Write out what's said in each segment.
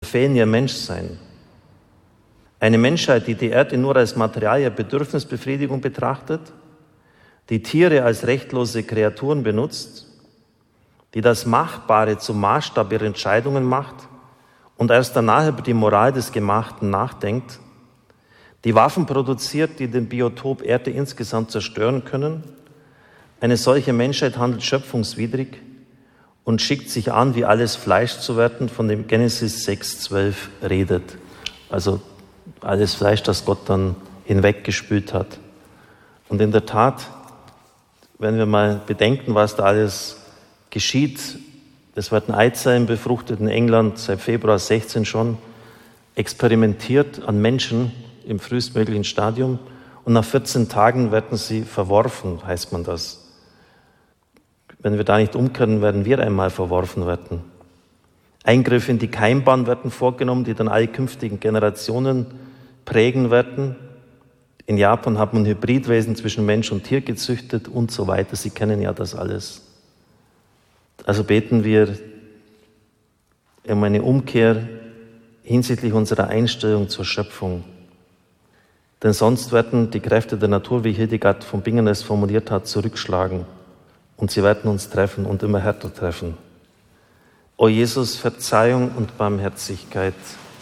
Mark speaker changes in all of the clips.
Speaker 1: verfehlen ihr Menschsein. Eine Menschheit, die die Erde nur als Material der Bedürfnisbefriedigung betrachtet, die Tiere als rechtlose Kreaturen benutzt, die das Machbare zum Maßstab ihrer Entscheidungen macht und erst danach über die Moral des Gemachten nachdenkt, die Waffen produziert, die den Biotop Erde insgesamt zerstören können. Eine solche Menschheit handelt schöpfungswidrig und schickt sich an, wie alles Fleisch zu werden, von dem Genesis 6,12 redet. Also alles Fleisch, das Gott dann hinweggespült hat. Und in der Tat, wenn wir mal bedenken, was da alles geschieht, es werden Eizellen befruchtet in England seit Februar 16 schon, experimentiert an Menschen im frühestmöglichen Stadium und nach 14 Tagen werden sie verworfen, heißt man das. Wenn wir da nicht umkehren, werden wir einmal verworfen werden. Eingriffe in die Keimbahn werden vorgenommen, die dann alle künftigen Generationen prägen werden. In Japan hat man Hybridwesen zwischen Mensch und Tier gezüchtet und so weiter. Sie kennen ja das alles. Also beten wir um eine Umkehr hinsichtlich unserer Einstellung zur Schöpfung. Denn sonst werden die Kräfte der Natur, wie Hildegard von Bingen es formuliert hat, zurückschlagen. Und sie werden uns treffen und immer härter treffen. O Jesus, Verzeihung und Barmherzigkeit.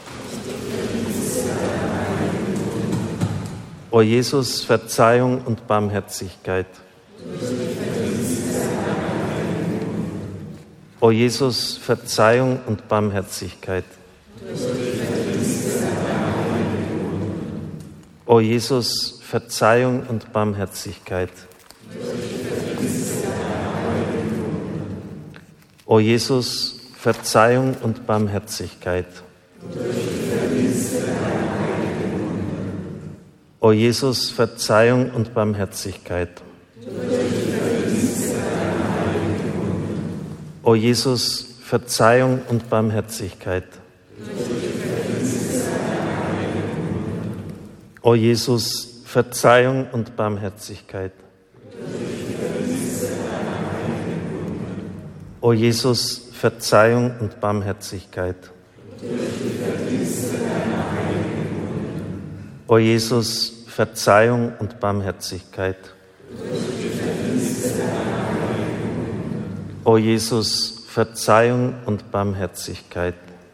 Speaker 1: O Jesus, Verzeihung und Barmherzigkeit. O Jesus, Verzeihung und Barmherzigkeit. O Jesus, Verzeihung und Barmherzigkeit. O Jesus, Verzeihung und Barmherzigkeit. O Jesus, Verzeihung und Barmherzigkeit. O Jesus, Verzeihung und Barmherzigkeit. O Jesus, Verzeihung und Barmherzigkeit. O Jesus, Verzeihung und Barmherzigkeit. O Jesus, Verzeihung und Barmherzigkeit. O Jesus, Verzeihung und Barmherzigkeit.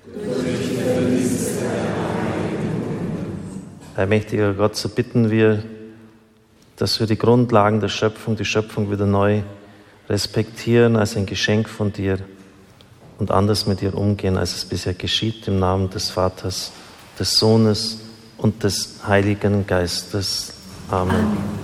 Speaker 1: Allmächtiger Gott, so bitten wir, dass wir die Grundlagen der Schöpfung, die Schöpfung wieder neu respektieren als ein Geschenk von dir und anders mit dir umgehen, als es bisher geschieht, im Namen des Vaters, des Sohnes und des Heiligen Geistes. Amen.